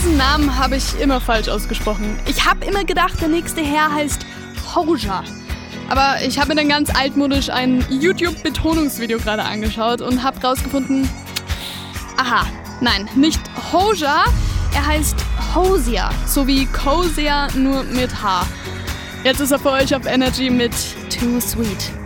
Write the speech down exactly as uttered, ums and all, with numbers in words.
Diesen Namen habe ich immer falsch ausgesprochen. Ich habe immer gedacht, der nächste Herr heißt Hozier. Aber ich habe mir dann ganz altmodisch ein YouTube-Betonungsvideo gerade angeschaut und habe rausgefunden, aha, nein, nicht Hozier, er heißt Hozier, so wie Cozier, nur mit H. Jetzt ist er für euch auf Energy mit Too Sweet.